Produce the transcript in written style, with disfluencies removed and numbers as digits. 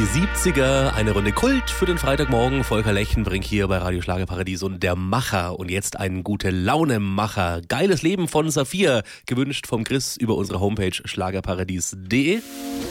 70er, eine Runde Kult für den Freitagmorgen. Volker Lechtenbrink hier bei Radio Schlagerparadies und der Macher. Und jetzt ein Gute-Laune-Macher. Geiles Leben von Saphir, gewünscht vom Chris über unsere Homepage schlagerparadies.de.